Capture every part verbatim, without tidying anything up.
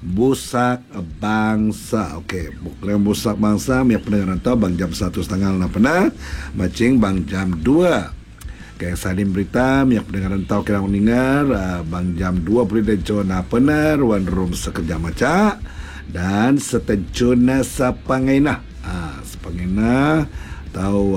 Busak Bangsa. Okey, program Busak Bangsa miak pendengaran tahu bang jam satu setengah na pernah, macing bang jam dua. Okey, salim berita miak pendengaran tahu kira mendengar uh, bang jam dua puluh dejo na pernah one room sekerja maca dan setencuna sapangena. Ah, sapangena tahu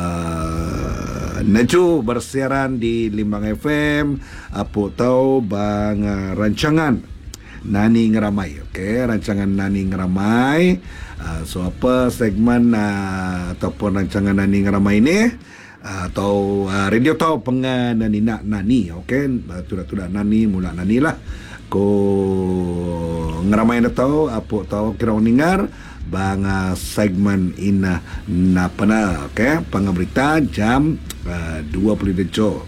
uh, Naju bersiaran di Limbang F M apa tahu bang uh, rancangan Nani Ngeramai. Okey, rancangan Nani Ngeramai. Uh, so apa segmen uh, ataupun rancangan Nani Ngeramai ini uh, atau uh, radio tahu pengan Nani nak Nani. Okey, uh, tudak-tudak Nani mula Nani lah. Ko ngeramai na tahu apa tahu kira dengar bang uh, segmen ina na pana. Okey, pengaberita jam uh, dua puluh dejo.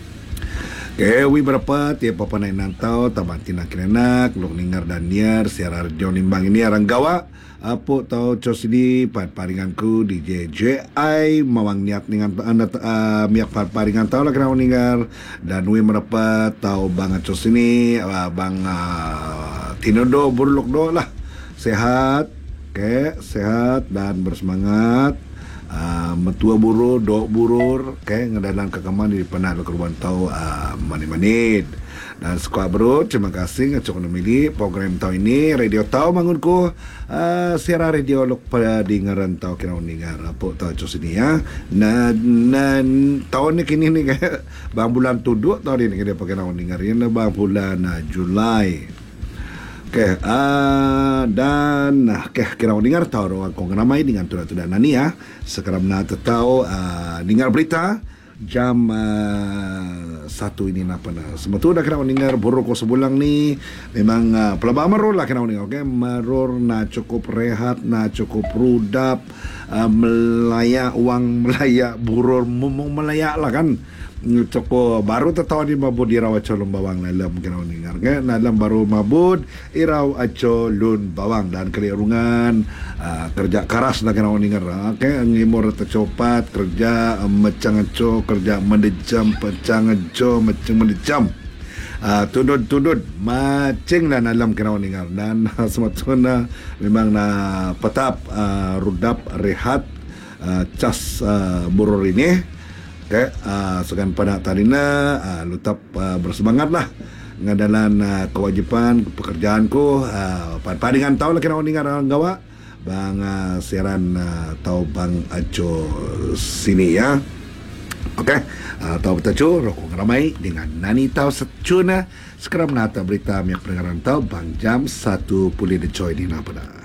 Okay, wi berapa tiap apa naik nantau taban tina kerenak lok ningar dan niar siarar radio nimbang ini arang gawa apa tahu cos ini pat paringanku D J J I mawang niat ningan anda uh, miak pat paringan tahu lah kena ningar dan wi berapa tahu bang cos ini uh, bang uh, tinodo burlok do lah sehat, okay, sehat dan bersemangat. Uh, metua burur, dok burur, okay, ngadalan kekaman di penat lo keruan tahu uh, manit-manit. Dan sekuat berut, terima kasih ngacok memilih program tahu ini radio tahu mangunku uh, siaran radio lo pada dengaran tahu kira dengar apa tahu cos ini ya. Na na tahun ni kini ni kayak bang bulan tuduk tahun ini kita pakai nak dengar ini bang bulan uh, Julai. Okey, uh, dan okay, kira dengar tahu orang kong ramai dengan tudak-tudak Nani ya. Sekarang nak tahu uh, dengar berita jam uh, satu ini apa nak. Semua dah kira dengar buruk ko sebulang ni memang uh, pelabak marur lah kira dengar. Okey, marur na cukup rehat, na cukup rudap, uh, melayak uang melayak burur mumung melayak lah kan. Coko baru tahu di mabud iraw aco lun bawang nalam kena dengar kan nalam baru mabud iraw aco lun bawang dan kelirungan uh, kerja keras nak kena dengar okey ngimur tercopat kerja uh, mecang aco kerja mendejam pecang aco macam mendejam uh, tudud-tudud macing lah nalam kena dengar dan uh, semacamnya memang na petap uh, rudap rehat uh, cas uh, burur ini. Okay, uh, segan pada tarina uh, lutap uh, bersemangatlah ngadalan uh, kewajipan pekerjaanku uh, pada dengan tahu lah kena dengar orang gawa bang uh, siaran uh, tahu bang aco sini ya. Okey, uh, tahu betul rokok ramai dengan Nani tahu secuna sekarang menata berita miak pendengaran tahu bang jam satu pulih de coy di napada.